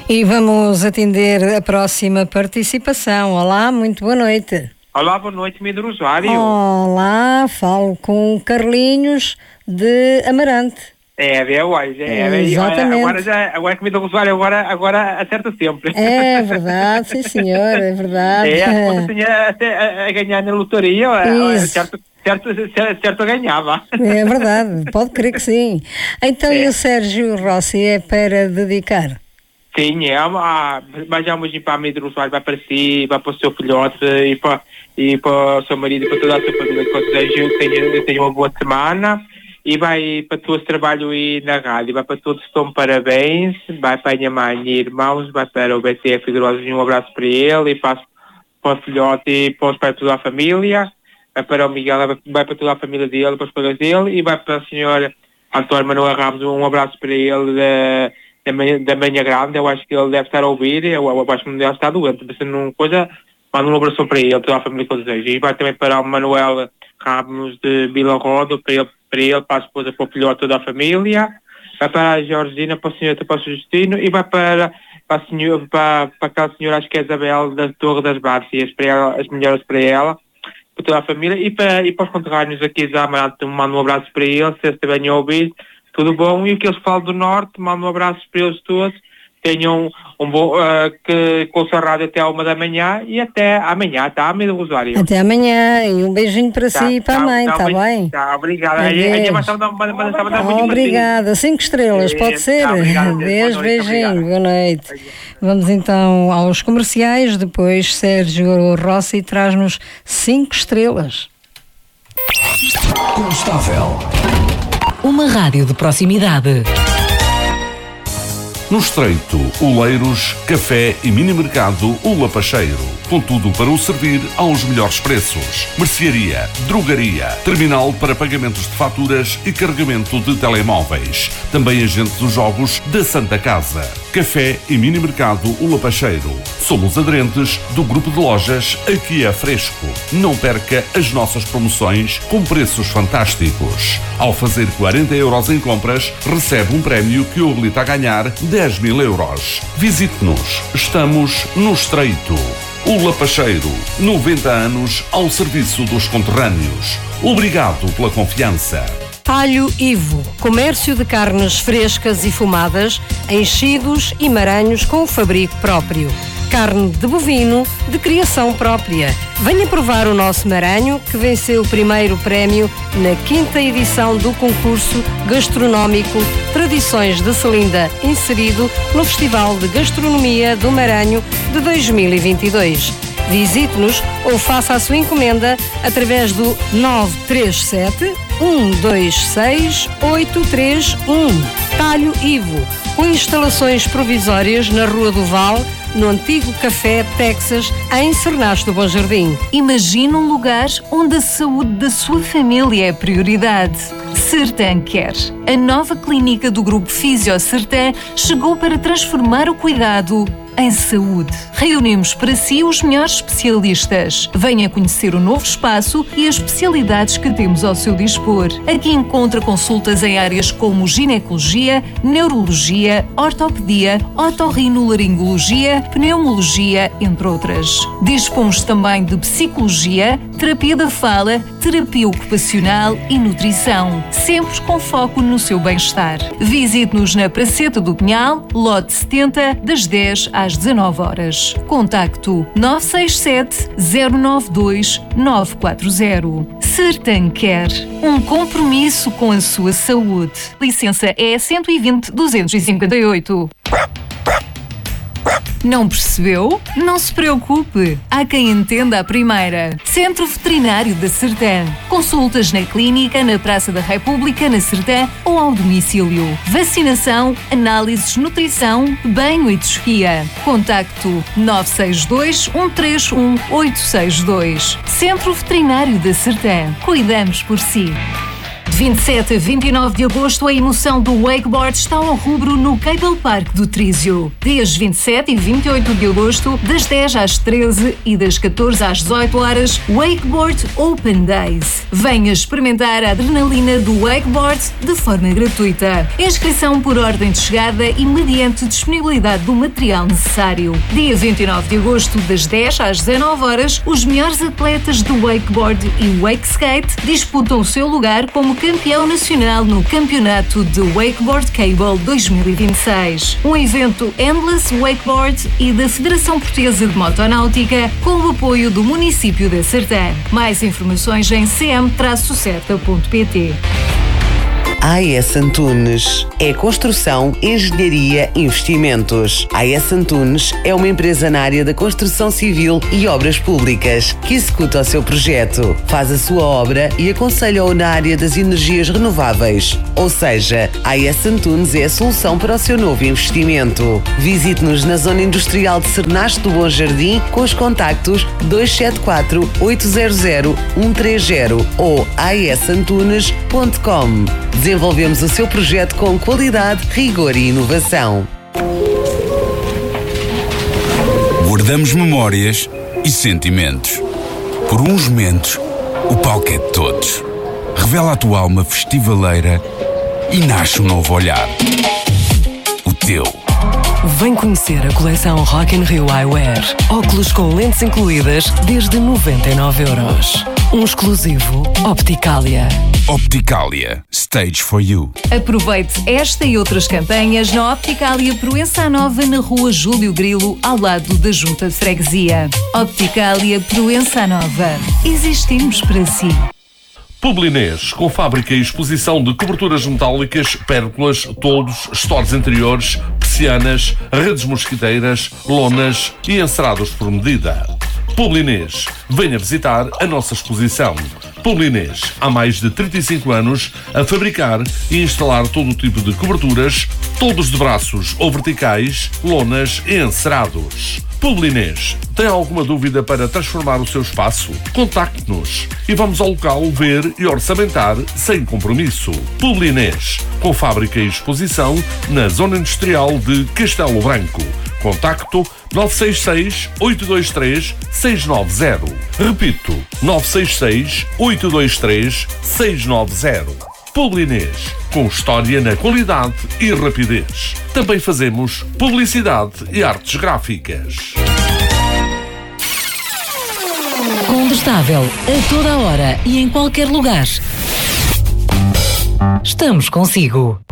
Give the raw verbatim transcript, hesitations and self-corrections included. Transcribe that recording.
E vamos atender a próxima participação. Olá, muito boa noite. Olá, boa noite, meu Rosário. Olá, falo com Carlinhos de Amarante. É, é, olha, é, Exatamente. Agora, já, agora comida Rosário, agora, agora acerta sempre. É verdade, sim senhor, é verdade. É, quando tinha até a, a ganhar na lotaria, certo, certo, certo, certo ganhava. É verdade, pode crer que sim. Então é. E o Sérgio Rossi é para dedicar? Sim, é, ah, mas já vamos ir para a Medro Rosário, vai para si, vai para o seu filhote e para, e para o seu marido e para toda a sua família, que eu desejo que tenham tenha uma boa semana. E vai para todo o trabalho e na rádio, vai para todos, estão parabéns, vai para a minha mãe e irmãos, vai para o B T Figueiroso, um abraço para ele, e para, para o filhote e para, para toda a família, vai para o Miguel, vai para toda a família dele, para os colegas dele, e vai para o senhor António Manuel Ramos, um abraço para ele da, da, manhã, da manhã grande, eu acho que ele deve estar a ouvir, eu, eu acho que não deve estar doente, mas não coisa, manda um abraço para ele, toda a família que eu desejo, e vai também para o Manuel Ramos de Vila Roda, para ele, para ele, para a esposa, para o filhote, toda a família, vai para a Georgina, para o senhor, para o Justino, e vai para, para, a senhora, para, para aquela senhora, acho que é Isabel, da Torre das Bárcias, para ela, as melhores para ela, para toda a família, e para, e para os conterrâneos aqui de Amarante, mando um abraço para eles, se eles estiverem a ouvir, tudo bom, e o que eles falam do Norte, mando um abraço para eles todos, tenham um bom, uh, que com a rádio até à uma da manhã e até amanhã, tá, amigo Rosário? Até amanhã e um beijinho para tá, si e para tá, a mãe, está tá bem? Tá, obrigada. Obrigada, cinco estrelas, é, pode ser? Tá, Deus, beijinho, obrigado. Boa noite. Obrigado. Vamos então aos comerciais, depois Sérgio Rossi traz-nos cinco estrelas. Constável. Uma rádio de proximidade. No Estreito, Oleiros, Café e Mini Mercado O Lapacheiro. Com tudo para o servir aos melhores preços. Mercearia, drogaria, terminal para pagamentos de faturas e carregamento de telemóveis. Também agente dos jogos da Santa Casa. Café e Mini Mercado O Lapacheiro. Somos aderentes do grupo de lojas Aqui é Fresco. Não perca as nossas promoções com preços fantásticos. Ao fazer quarenta euros em compras, recebe um prémio que o habilita a ganhar dez mil euros. Visite-nos. Estamos no Estreito. O Lapacheiro, noventa anos ao serviço dos conterrâneos. Obrigado pela confiança. Talho Ivo, comércio de carnes frescas e fumadas, enchidos e maranhos com o fabrico próprio. Carne de bovino de criação própria. Venha provar o nosso maranho que venceu o primeiro prémio na quinta edição do concurso gastronómico Tradições de Selinda, inserido no Festival de Gastronomia do Maranho de dois mil e vinte e dois. Visite-nos ou faça a sua encomenda através do nove três sete, um dois seis, oito três um. Talho Ivo, com instalações provisórias na Rua do Val, no antigo Café Texas, em Cernache do Bom Jardim. Imagine um lugar onde a saúde da sua família é prioridade. Sertan Care. A nova clínica do Grupo Fisio Sertan chegou para transformar o cuidado em saúde. Reunimos para si os melhores especialistas. Venha conhecer o novo espaço e as especialidades que temos ao seu dispor. Aqui encontra consultas em áreas como ginecologia, neurologia, ortopedia, otorrinolaringologia, pneumologia, entre outras. Dispomos também de psicologia, terapia da fala, terapia ocupacional e nutrição, sempre com foco no seu bem-estar. Visite-nos na Praceta do Pinhal, lote setenta, das dez às dezanove horas. Contacto nove seis sete, zero nove dois, nove quatro zero. Sertan Care, um compromisso com a sua saúde. Licença E cento e vinte, duzentos e cinquenta e oito. Não percebeu? Não se preocupe. Há quem entenda a primeira. Centro Veterinário da Sertan. Consultas na clínica, na Praça da República, na Sertan ou ao domicílio. Vacinação, análises, nutrição, banho e tosquia. Contacto nove seis dois, um três um, oito seis dois. Centro Veterinário da Sertan. Cuidamos por si. De vinte e sete a vinte e nove de agosto, a emoção do wakeboard está ao rubro no Cable Park do Trísio. Dias vinte e sete e vinte e oito de agosto, das dez às treze e das catorze às dezoito horas, Wakeboard Open Days. Venha experimentar a adrenalina do wakeboard de forma gratuita. Inscrição por ordem de chegada e mediante disponibilidade do material necessário. Dia vinte e nove de agosto, das dez às dezanove horas, os melhores atletas do wakeboard e wake skate disputam o seu lugar como campeão nacional no Campeonato de Wakeboard Cable dois mil e vinte e seis. Um evento Endless Wakeboard e da Federação Portuguesa de Motonáutica com o apoio do município de Sertã. Mais informações em c m serta ponto p t. A S Antunes é construção, engenharia e investimentos. A S Antunes é uma empresa na área da construção civil e obras públicas que executa o seu projeto, faz a sua obra e aconselha-o na área das energias renováveis. Ou seja, a S Antunes é a solução para o seu novo investimento. Visite-nos na zona industrial de Cernaste do Bom Jardim com os contactos dois sete quatro, oito zero zero, um três zero ou a s antunes ponto com. Desenvolvemos o seu projeto com qualidade, rigor e inovação. Guardamos memórias e sentimentos. Por uns momentos, o palco é de todos. Revela a tua alma festivaleira e nasce um novo olhar. O teu. Vem conhecer a coleção Rock in Rio Eyewear. Óculos com lentes incluídas desde noventa e nove euros. Um exclusivo Opticalia. Opticalia. Stage for you. Aproveite esta e outras campanhas na Opticalia Proença Nova, na rua Júlio Grilo, ao lado da Junta de Freguesia. Opticalia Proença Nova. Existimos para si. Publinês, com fábrica e exposição de coberturas metálicas, pérgolas, toldos, stores interiores, persianas, redes mosquiteiras, lonas e encerados por medida. Publinês, venha visitar a nossa exposição. Publinês, há mais de trinta e cinco anos a fabricar e instalar todo o tipo de coberturas, toldos de braços ou verticais, lonas e encerados. Publinês, tem alguma dúvida para transformar o seu espaço? Contacte-nos e vamos ao local ver e orçamentar sem compromisso. Publinês, com fábrica e exposição na Zona Industrial de Castelo Branco. Contacto nove seis seis, oito dois três, seis nove zero. Repito, nove seis seis, oito dois três, seis nove zero. Publinês, com história na qualidade e rapidez. Também fazemos publicidade e artes gráficas. Condestável, a toda hora e em qualquer lugar. Estamos consigo.